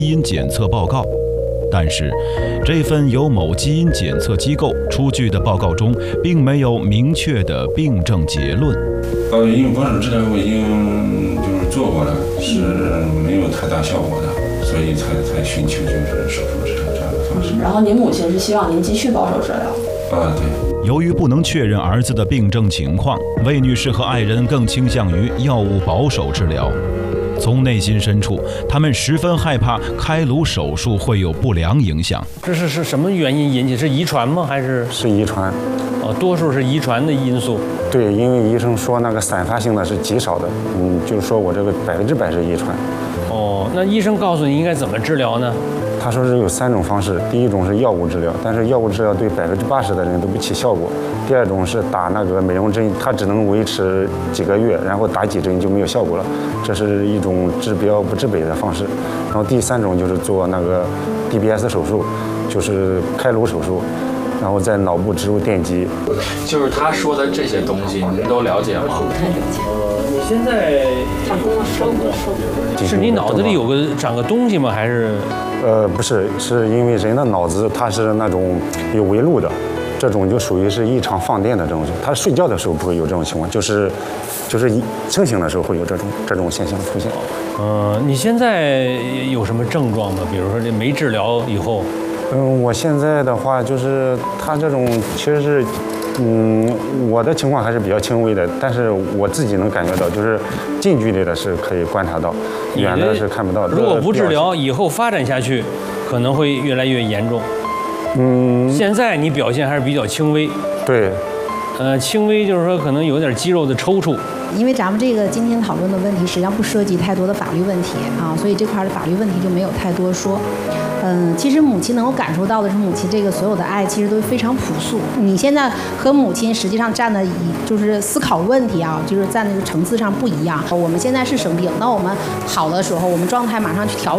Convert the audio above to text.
基因检测报告。但是，这份由某基因检测机构出具的报告中，并没有明确的病症结论。 因为保守治疗我已经做过了，是没有太大效果的，所以才寻求手术治疗这样的方式。 然后您母亲是希望您继续保守治疗。 对。 由于不能确认儿子的病症情况，魏女士和爱人更倾向于药物保守治疗。从内心深处，他们十分害怕开颅手术会有不良影响。 这是什么原因引起？是遗传吗？还是遗传？ 多数是遗传的因素。 对，因为医生说那个散发性的是极少的，就是说我这个100%是遗传。 那医生告诉你应该怎么治疗呢？ 他说是有3种方式，第一种是药物治疗，但是药物治疗对80%的人都不起效果。第二种是打那个美容针，它只能维持几个月，然后打几针就没有效果了，这是一种治标不治本的方式。然后第3种就是做那个 DBS 手术，就是开颅手术，然后在脑部植入电极。 就是他说的这些东西，您都了解吗？ 不太了解。 你现在他跟我说过， 是你脑子里长个东西吗？还是？ 不是，是因为人的脑子它是那种有纹路的，这种就属于是异常放电的这种。他睡觉的时候不会有这种情况，就是清醒的时候会有这种现象出现。 你现在有什么症状吗？比如说这没治疗以后？ 我现在的话就是他这种其实是。我的情况还是比较轻微的，但是我自己能感觉到，就是近距离的是可以观察到，远的是看不到。 如果不治疗，以后发展下去，可能会越来越严重。现在你表现还是比较轻微。 对。 轻微就是说可能有点肌肉的抽搐。 因为咱们这个今天讨论的问题实际上不涉及太多的法律问题啊，所以这块的法律问题就没有太多说。其实母亲能够感受到的是，母亲这个所有的爱其实都非常朴素。你现在和母亲实际上站的就是思考问题啊，就是在那个层次上不一样。我们现在是生病，那我们好的时候，我们状态马上去调整。